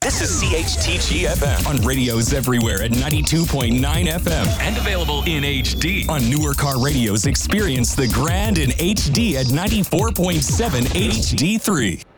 This is CHTG FM on radios everywhere at 92.9 FM. and available in HD. On newer car radios, experience the grand in HD at 94.7 HD3.